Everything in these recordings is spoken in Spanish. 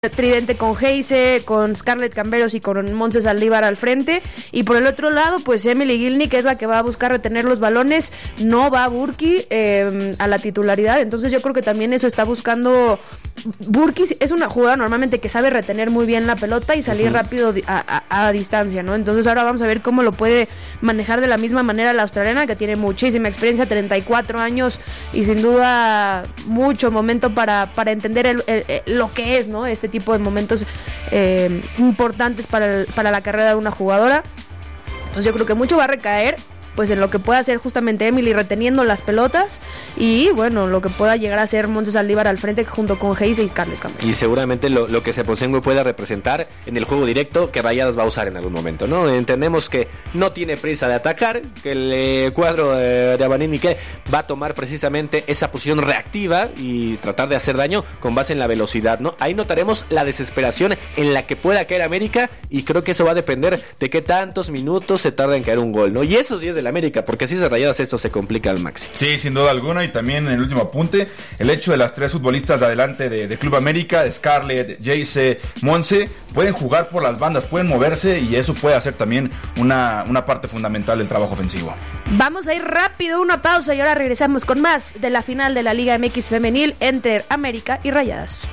tridente con Heise, con Scarlett Camberos y con Montse Saldívar al frente, y por el otro lado pues Emily Gilney, que es la que va a buscar retener los balones. No va Burki a la titularidad, entonces yo creo que también eso está buscando. Burki es una jugadora normalmente que sabe retener muy bien la pelota y salir rápido a distancia, ¿no? Entonces ahora vamos a ver cómo lo puede manejar de la misma manera la australiana, que tiene muchísima experiencia, 34 años, y sin duda mucho momento para entender lo que es, ¿no? Este tipo de momentos importantes para la carrera de una jugadora. Entonces yo creo que mucho va a recaer pues en lo que pueda hacer justamente Emily reteniendo las pelotas, y bueno, lo que pueda llegar a ser Montse Saldívar al frente junto con Heise y Scarlett Camberos. Y seguramente lo que Sepolchenko pueda representar en el juego directo que Rayadas va a usar en algún momento, ¿no? Entendemos que no tiene prisa de atacar, que el cuadro de Abanín Miquel va a tomar precisamente esa posición reactiva y tratar de hacer daño con base en la velocidad, ¿no? Ahí notaremos la desesperación en la que pueda caer América, y creo que eso va a depender de qué tantos minutos se tarda en caer un gol, ¿no? Y esos 10 de la América, porque así de Rayadas esto se complica al máximo. Sí, sin duda alguna. Y también en el último apunte, el hecho de las tres futbolistas de adelante de Club América, de Scarlett, Heise, Montse, pueden jugar por las bandas, pueden moverse, y eso puede hacer también una parte fundamental del trabajo ofensivo. Vamos a ir rápido, una pausa, y ahora regresamos con más de la final de la Liga MX femenil entre América y Rayadas.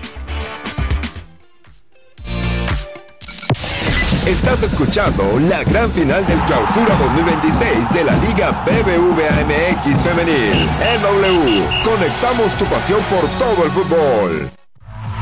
Estás escuchando la gran final del Clausura 2026 de la Liga BBVA MX Femenil. En W, conectamos tu pasión por todo el fútbol.